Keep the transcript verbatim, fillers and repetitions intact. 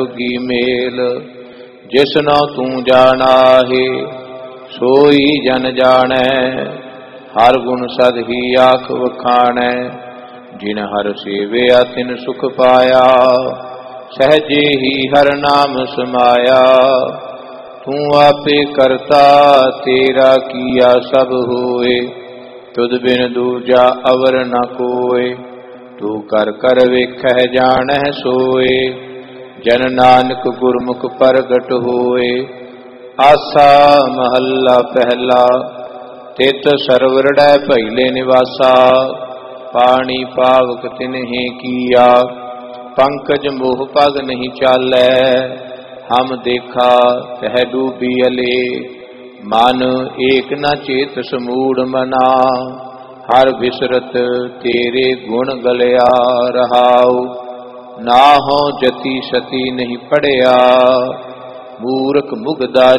की मेल जिसनो तू जानाहे सोई जन जानै। हर गुण सद ही आख वखाणै जिन हर सेवया तिन सुख पाया। सहजे ही हर नाम समाया तू आपे करता तेरा किया सब होए। तुद बिन दूजा अवर न कोय तू कर कर वेखह जानह सोए। जन नानक गुरमुख प्रगट होए। आसा महला पहला तित सरवरड़ै पहिले निवासा। पानी पावक तिन्हि किया पंकज मोह पग नहीं चालै। हम देखा तह डूबी अले मन एक न चेत समूढ़ मना। हर बिसरत तेरे गुण गलया रहाऊ। ना हो जति सती नहीं पढ़िया मूर्ख मुगदा